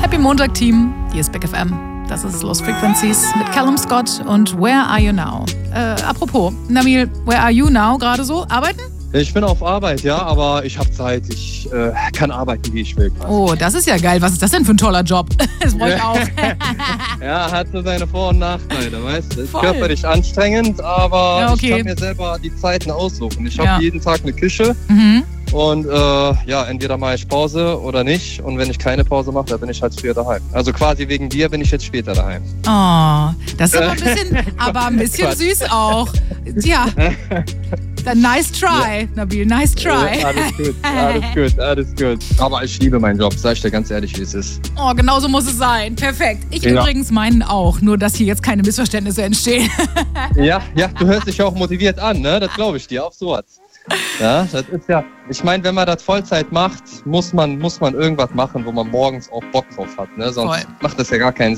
Happy Montag, Team. Hier ist Big FM. Das ist Lost Frequencies mit Callum Scott und Where Are You Now? Apropos, Nabil, where are you now gerade so? Arbeiten? Ich bin auf Arbeit, ja, aber ich habe Zeit. Ich kann arbeiten, wie ich will. Quasi. Oh, das ist ja geil. Was ist das denn für ein toller Job? Das brauche ich auch. Ja, hat so seine Vor- und Nachteile, weißt du? Ist körperlich anstrengend, aber ja, okay. Ich kann mir selber die Zeiten aussuchen. Ich habe jeden Tag eine Küche und entweder mache ich Pause oder nicht. Und wenn ich keine Pause mache, dann bin ich halt früher daheim. Also quasi wegen dir bin ich jetzt später daheim. Oh, das ist aber ein bisschen süß auch. Tja. Dann nice try, Nabil, nice try. Alles gut. Aber ich liebe meinen Job, sag ich dir ganz ehrlich, wie es ist. Oh, genau so muss es sein. Perfekt. Ich übrigens meinen auch, nur dass hier jetzt keine Missverständnisse entstehen. Ja, du hörst dich auch motiviert an, ne? Das glaube ich dir, auf sowas. Ja, das ist ja, ich meine, wenn man das Vollzeit macht, muss man irgendwas machen, wo man morgens auch Bock drauf hat, ne? Sonst macht das ja gar keinen Sinn.